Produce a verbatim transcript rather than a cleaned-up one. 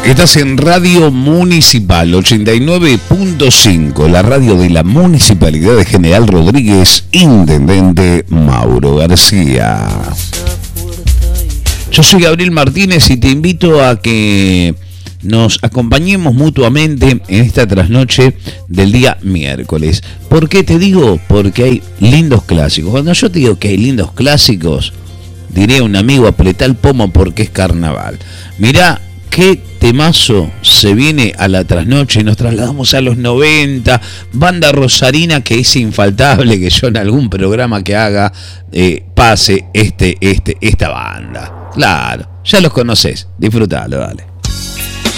Estás en Radio Municipal ochenta y nueve punto cinco, la radio de la Municipalidad de General Rodríguez, Intendente Mauro García. Yo soy Gabriel Martínez y te invito a que nos acompañemos mutuamente en esta trasnoche del día miércoles. ¿Por qué te digo? Porque hay lindos clásicos. Cuando yo te digo que hay lindos clásicos, diré a un amigo, apretá el pomo porque es carnaval. Mirá qué temazo se viene a la trasnoche. Nos trasladamos a los noventa, banda rosarina que es infaltable que yo en algún programa que haga eh, pase este, este, esta banda. Claro, ya los conocés, disfrutalo, dale.